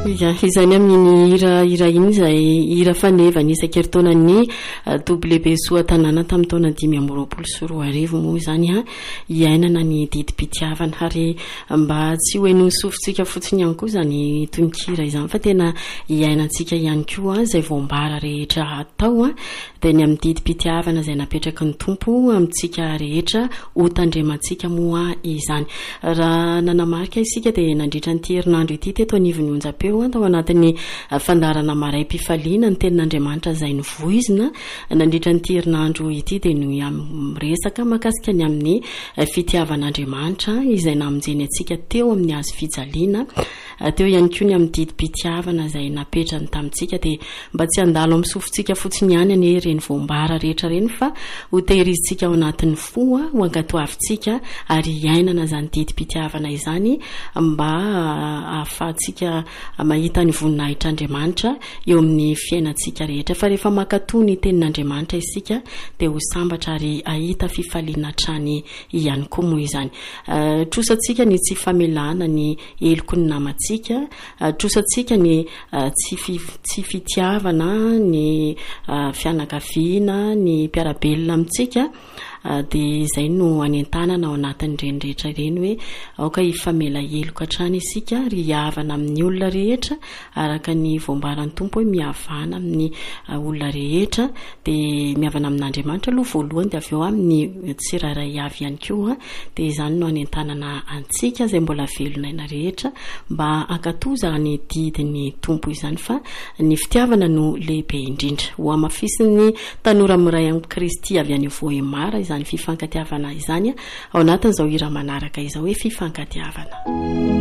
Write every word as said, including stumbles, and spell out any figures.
Ya izany amin'ny hira hira iny izay hira fanevana isan-keritaona ny W B Soa tanàna tamin'ny taona dimy amby roapolo sy roa arivo moa izany ha iainana ny didim-pitiavana ary mba tsy hoe nosofintsika fotsiny ihany koa izany tononkira izany fa tena iainantsika ihany koa izay voambara rehetra atao a dia ny amin'ny didim-pitiavana izay napetraka ny tompo amintsika rehetra ho tandremantsika moa izany raha nanamarika isika dia nandritra ny herinandro ity teto anivon'ny onjam-peo tao anatin'ny fandarana maraim-pifaliana ny tenin'Andriamanitra izay nivoizina nandritra ny herinandro ity dia no resaka mahakasika ny amin'ny fitiavan'Andriamanitra izay namonjeny antsika teo amin'ny hazo fijaliana teo ihany koa ny amin'ny didim-pitiavana izay napetrany tamintsika dia mba tsy handalo amin'ny sofintsika fotsiny ihany ane reny voambara rehetra reny fa ho tehirizitsika ao anatin'ny fo ho ankatoavintsika ary iainana izany didim-pitiavana izany mba ahafahantsika mahita ny voninahitr'Andriamanitra eo amin'ny fiainantsika rehetra fa rehefa makatoa ny tenin'Andriamanitra isika dia ho sambatra ary ahita fifaliana hatrany ihany koa moa izany trosantsika ny tsy famelana ny eloko ny namantsika trosantsika ny tsy fitiavana ny fianakaviana ny mpiarabelona amintsika dia izay no anentanana ao anatin'ny renrehetra ireny hoe aoka hifamela heloka hatrany isika ry havana amin'ny olona rehetra araka ny voambaran'ny tompo hoe mihavana amin'ny olona rehetra dia mihavana amin'Andriamanitra aloha voalohany dia avy eo amin'ny tsirairay avy ihany koa dia izany no anentanana antsika izay mbola velonaina rehetra mba ankatoza ny didin'ny tompo izany fa ny fitiavana no lehibe indrindra ho amafisin'ny tanora miray amin'ny Kristy avy any Vohemara izany fifankatiavana izany ao anatin'izao hira manaraka izao hoe fifankatiavana.